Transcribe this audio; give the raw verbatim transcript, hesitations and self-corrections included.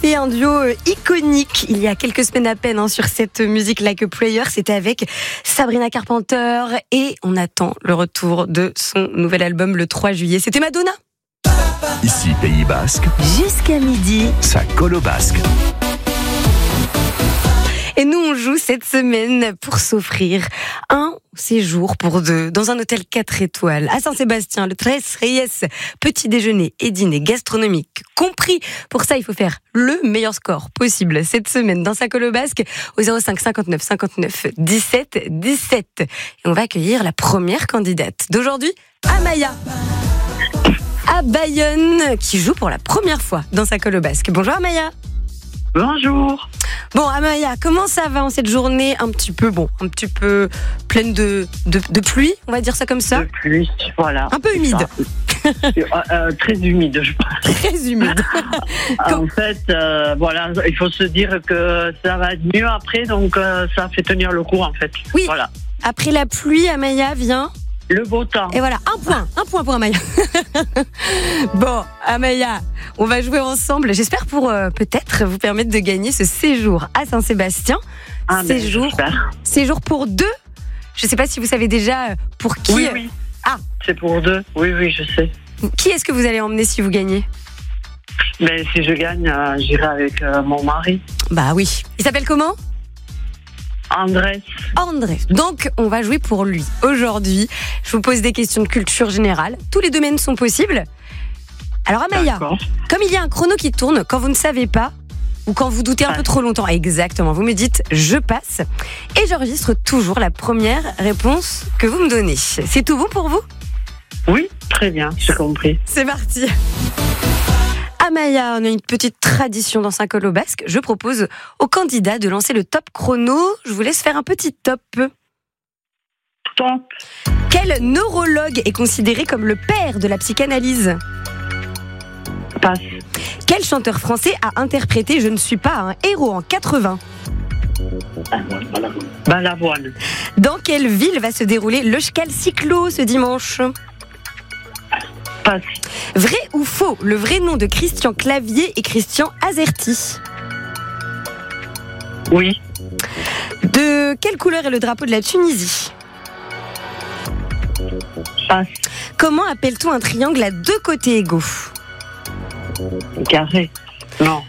C'était un duo iconique il y a quelques semaines à peine hein, sur cette musique Like a Prayer. C'était avec Sabrina Carpenter et on attend le retour de son nouvel album le trois juillet. C'était Madonna. Ici Pays Basque. Jusqu'à midi. Ça colle au basque. Et nous, on joue cette semaine pour s'offrir un séjour pour deux dans un hôtel quatre étoiles à Saint-Sébastien, le Tres Reyes. Petit déjeuner et dîner gastronomique compris. Pour ça, il faut faire le meilleur score possible cette semaine dans sa colo basque au zéro cinq cinquante-neuf cinquante-neuf dix-sept dix-sept. Et on va accueillir la première candidate d'aujourd'hui, Amaya. À Bayonne, qui joue pour la première fois dans sa colo basque. Bonjour Amaya. Bonjour. Bon Amaya, comment ça va en cette journée un petit peu bon, un petit peu pleine de, de, de pluie, on va dire ça comme ça. De pluie, voilà. Un peu humide. euh, euh, très humide, je pense. Très humide. En fait, euh, voilà, il faut se dire que ça va être mieux après, donc euh, ça fait tenir le coup en fait. Oui. Voilà. Après la pluie, Amaya vient. Le beau temps. Et voilà, un point, un point pour Amaya. Bon, Amaya, on va jouer ensemble. J'espère pour euh, peut-être vous permettre de gagner ce séjour à Saint-Sébastien. Ah, séjour, séjour pour deux. Je ne sais pas si vous savez déjà pour qui. Oui, oui. Ah, c'est pour deux. Oui, oui, je sais. Qui est-ce que vous allez emmener si vous gagnez? Mais si je gagne, euh, j'irai avec euh, mon mari. Bah oui. Il s'appelle comment? André. André. Donc, on va jouer pour lui. Aujourd'hui, je vous pose des questions de culture générale. Tous les domaines sont possibles. Alors, Amaya, D'accord. comme il y a un chrono qui tourne, quand vous ne savez pas, ou quand vous doutez un peu trop longtemps, exactement, vous me dites « je passe » et j'enregistre toujours la première réponse que vous me donnez. C'est tout bon pour vous? Oui, très bien, j'ai compris. C'est parti. Amaya, on a une petite tradition dans sa colo basque. Je propose aux candidats de lancer le top chrono. Je vous laisse faire un petit top. Top. Quel neurologue est considéré comme le père de la psychanalyse? Passe. Quel chanteur français a interprété Je ne suis pas un héros en quatre-vingts? Balavoine. Dans quelle ville va se dérouler le Schcal Cyclo ce dimanche? Passe. Vrai ou faux, le vrai nom de Christian Clavier est Christian Azerty? Oui. De quelle couleur est le drapeau de la Tunisie? Passe. Comment appelle-t-on un triangle à deux côtés égaux? Carré. Non.